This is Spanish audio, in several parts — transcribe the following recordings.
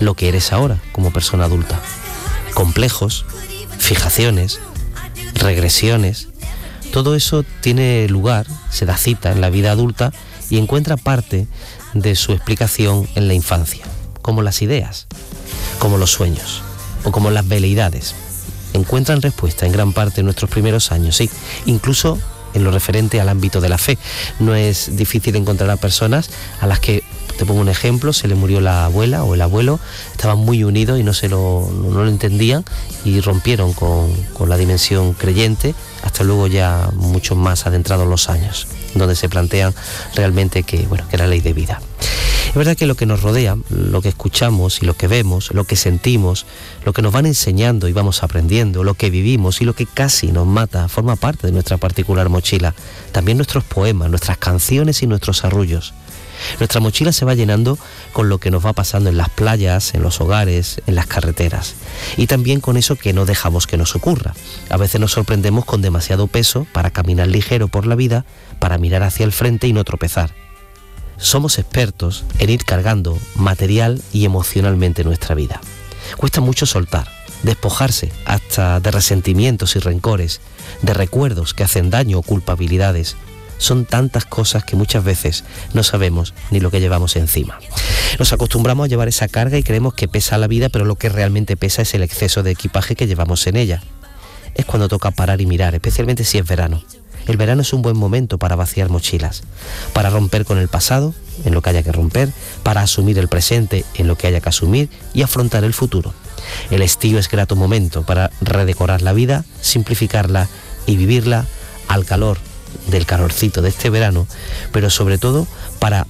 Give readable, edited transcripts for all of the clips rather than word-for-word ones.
lo que eres ahora como persona adulta. Complejos, fijaciones, regresiones, todo eso tiene lugar, se da cita en la vida adulta y encuentra parte de su explicación en la infancia, como las ideas, como los sueños o como las veleidades. Encuentran respuesta en gran parte en nuestros primeros años, sí, incluso en lo referente al ámbito de la fe. No es difícil encontrar a personas a las que, te pongo un ejemplo, se le murió la abuela o el abuelo, estaban muy unidos y no lo entendían y rompieron con la dimensión creyente, hasta luego ya mucho más adentrados los años, donde se plantean realmente que era ley de vida. Es verdad que lo que nos rodea, lo que escuchamos y lo que vemos, lo que sentimos, lo que nos van enseñando y vamos aprendiendo, lo que vivimos y lo que casi nos mata, forma parte de nuestra particular mochila. También nuestros poemas, nuestras canciones y nuestros arrullos. Nuestra mochila se va llenando con lo que nos va pasando en las playas, en los hogares, en las carreteras. Y también con eso que no dejamos que nos ocurra. A veces nos sorprendemos con demasiado peso para caminar ligero por la vida, para mirar hacia el frente y no tropezar. Somos expertos en ir cargando material y emocionalmente nuestra vida. Cuesta mucho soltar, despojarse hasta de resentimientos y rencores, de recuerdos que hacen daño o culpabilidades. Son tantas cosas que muchas veces no sabemos ni lo que llevamos encima. Nos acostumbramos a llevar esa carga y creemos que pesa la vida, pero lo que realmente pesa es el exceso de equipaje que llevamos en ella. Es cuando toca parar y mirar, especialmente si es verano. El verano es un buen momento para vaciar mochilas, para romper con el pasado, en lo que haya que romper, para asumir el presente, en lo que haya que asumir, y afrontar el futuro. El estío es grato momento para redecorar la vida, simplificarla y vivirla al calor del calorcito de este verano, pero sobre todo para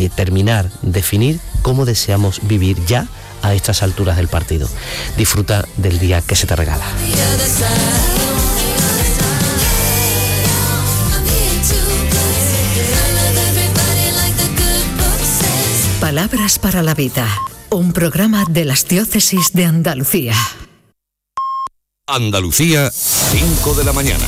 definir cómo deseamos vivir ya a estas alturas del partido. Disfruta del día que se te regala. Palabras para la vida, un programa de las diócesis de Andalucía. Andalucía, 5 de la mañana.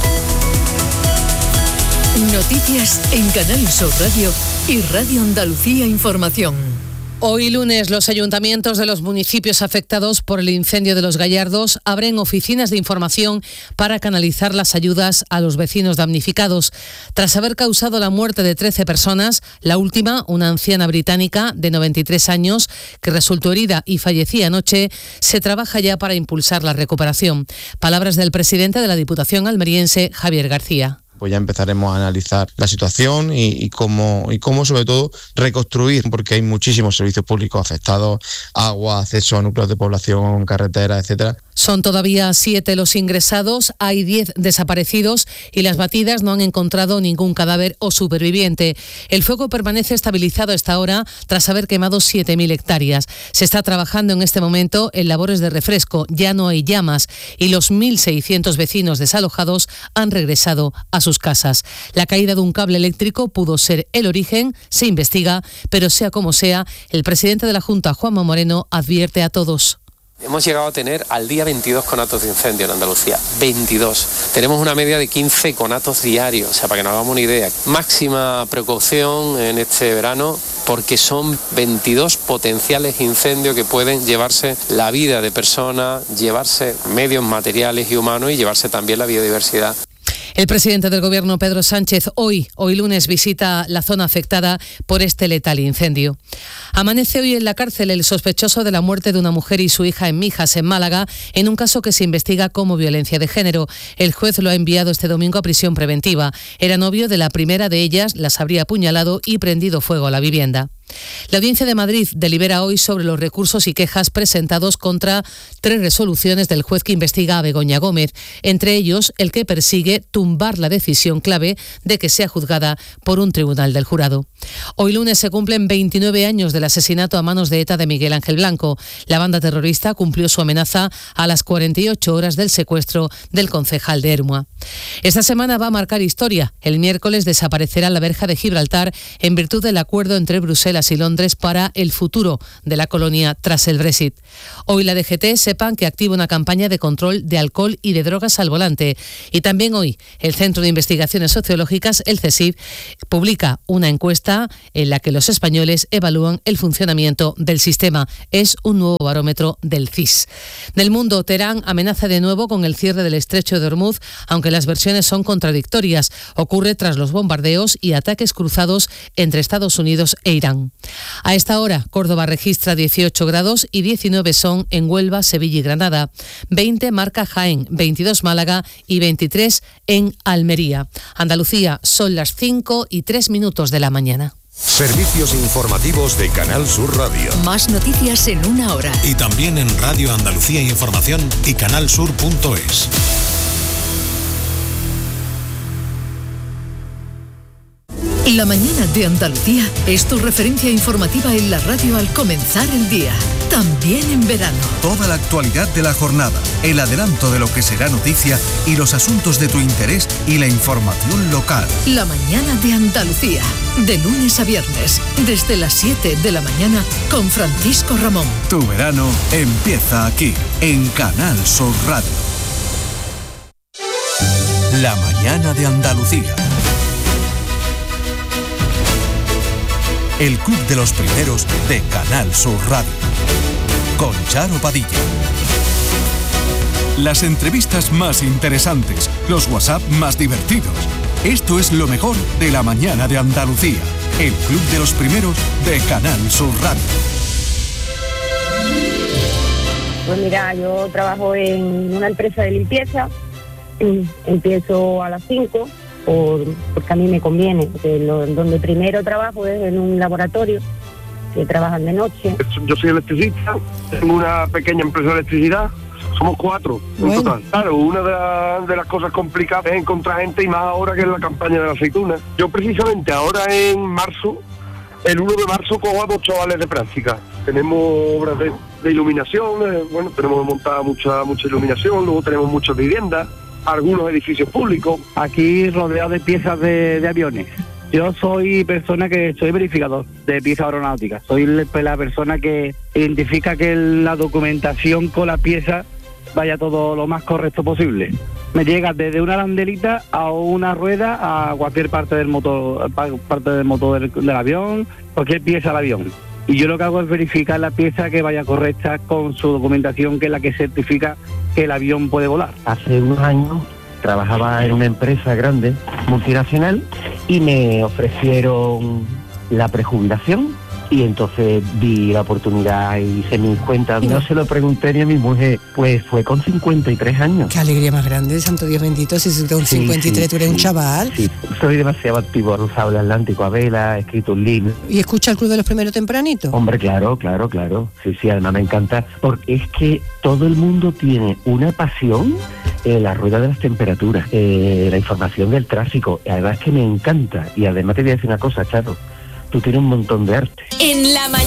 Noticias en Canal Sur Radio y Radio Andalucía Información. Hoy lunes los ayuntamientos de los municipios afectados por el incendio de Los Gallardos abren oficinas de información para canalizar las ayudas a los vecinos damnificados. Tras haber causado la muerte de 13 personas, la última, una anciana británica de 93 años que resultó herida y fallecía anoche, se trabaja ya para impulsar la recuperación. Palabras del presidente de la Diputación almeriense, Javier García. Pues ya empezaremos a analizar la situación y cómo sobre todo reconstruir, porque hay muchísimos servicios públicos afectados, agua, acceso a núcleos de población, carreteras, etcétera. Son todavía 7 los ingresados, hay 10 desaparecidos y las batidas no han encontrado ningún cadáver o superviviente. El fuego permanece estabilizado hasta ahora tras haber quemado 7.000 hectáreas. Se está trabajando en este momento en labores de refresco, ya no hay llamas y los 1.600 vecinos desalojados han regresado a sus casas. La caída de un cable eléctrico pudo ser el origen, se investiga, pero sea como sea, el presidente de la Junta, Juanma Moreno, advierte a todos. Hemos llegado a tener al día 22 conatos de incendio en Andalucía, 22. Tenemos una media de 15 conatos diarios, o sea, para que nos hagamos una idea. Máxima precaución en este verano porque son 22 potenciales incendios que pueden llevarse la vida de personas, llevarse medios materiales y humanos y llevarse también la biodiversidad. El presidente del Gobierno, Pedro Sánchez, hoy lunes visita la zona afectada por este letal incendio. Amanece hoy en la cárcel el sospechoso de la muerte de una mujer y su hija en Mijas, en Málaga, en un caso que se investiga como violencia de género. El juez lo ha enviado este domingo a prisión preventiva. Era novio de la primera de ellas, las habría apuñalado y prendido fuego a la vivienda. La Audiencia de Madrid delibera hoy sobre los recursos y quejas presentados contra 3 resoluciones del juez que investiga a Begoña Gómez, entre ellos el que persigue tumbar la decisión clave de que sea juzgada por un tribunal del jurado. Hoy lunes se cumplen 29 años del asesinato a manos de ETA de Miguel Ángel Blanco. La banda terrorista cumplió su amenaza a las 48 horas del secuestro del concejal de Ermua. Esta semana va a marcar historia. El miércoles desaparecerá la verja de Gibraltar en virtud del acuerdo entre Bruselas Bruselas y Londres para el futuro de la colonia tras el Brexit. Hoy la DGT sepan que activa una campaña de control de alcohol y de drogas al volante. Y también hoy el Centro de Investigaciones Sociológicas, el CSIC, publica una encuesta en la que los españoles evalúan el funcionamiento del sistema. Es un nuevo barómetro del CIS. Del mundo, Teherán amenaza de nuevo con el cierre del estrecho de Hormuz, aunque las versiones son contradictorias. Ocurre tras los bombardeos y ataques cruzados entre Estados Unidos e Irán. A esta hora, Córdoba registra 18 grados y 19 son en Huelva, Sevilla y Granada. 20 marca Jaén, 22 Málaga y 23 en Almería. Andalucía, son las 5:03 de la mañana. Servicios informativos de Canal Sur Radio. Más noticias en una hora. Y también en Radio Andalucía Información y canalsur.es. La mañana de Andalucía es tu referencia informativa en la radio al comenzar el día, también en verano. Toda la actualidad de la jornada, el adelanto de lo que será noticia y los asuntos de tu interés y la información local. La mañana de Andalucía, de lunes a viernes, desde las 7 de la mañana con Francisco Ramón. Tu verano empieza aquí, en Canal Sur Radio. La mañana de Andalucía. El Club de los Primeros de Canal Sur Radio. Con Charo Padilla. Las entrevistas más interesantes, los WhatsApp más divertidos. Esto es lo mejor de la mañana de Andalucía. El Club de los Primeros de Canal Sur Radio. Pues mira, yo trabajo en una empresa de limpieza. Empiezo a las 5. Porque a mí me conviene, porque donde primero trabajo es en un laboratorio que trabajan de noche. Yo soy electricista, tengo una pequeña empresa de electricidad, somos 4 en total. Claro, una de las cosas complicadas es encontrar gente, y más ahora que es la campaña de la aceituna. Yo precisamente ahora en marzo, el 1 de marzo, cojo a 2 chavales de práctica. Tenemos obras de iluminación, tenemos montada mucha iluminación, luego tenemos muchas viviendas, algunos edificios públicos. Aquí rodeado de piezas de aviones. Yo soy verificador de piezas aeronáuticas. Soy la persona que identifica que la documentación con la pieza vaya todo lo más correcto posible. Me llega desde una arandelita a una rueda a cualquier parte del motor del avión, cualquier pieza del avión. Y yo lo que hago es verificar la pieza que vaya correcta con su documentación, que es la que certifica que el avión puede volar. Hace unos años trabajaba en una empresa grande, multinacional, y me ofrecieron la prejubilación. Y entonces vi la oportunidad y hice mis cuentas. No se lo pregunté ni a mi mujer, pues fue con 53 años. Qué alegría más grande, santo Dios bendito, si con 53 tú eres un chaval. Sí, soy demasiado activo, he usado el Atlántico a vela, he escrito un libro. ¿Y escucha el Club de los Primeros tempranito? Hombre, claro. Sí, además me encanta, porque es que todo el mundo tiene una pasión en la rueda de las temperaturas, la información del tráfico, además que me encanta. Y además te voy a decir una cosa, Charo, tú tienes un montón de arte. En la mañana.